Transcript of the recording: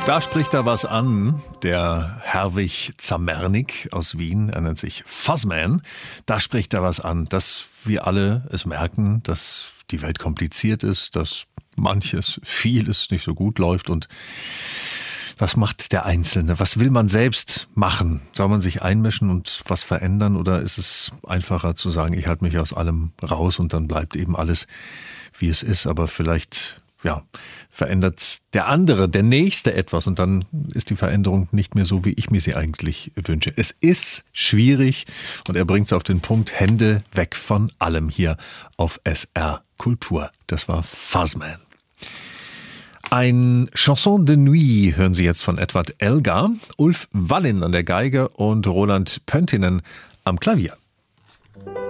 Da spricht er was an, der Herwig Zamernik aus Wien, er nennt sich Fuzzman. Da spricht er was an, dass wir alle es merken, dass die Welt kompliziert ist, dass vieles nicht so gut läuft. Und was macht der Einzelne? Was will man selbst machen? Soll man sich einmischen und was verändern, oder ist es einfacher zu sagen, ich halte mich aus allem raus und dann bleibt eben alles, wie es ist, aber vielleicht verändert der andere, der Nächste etwas und dann ist die Veränderung nicht mehr so, wie ich mir sie eigentlich wünsche. Es ist schwierig und er bringt es auf den Punkt, Hände weg von allem hier auf SR Kultur. Das war Fuzzman. Ein Chanson de Nuit hören Sie jetzt von Edward Elgar, Ulf Wallin an der Geige und Roland Pöntinen am Klavier.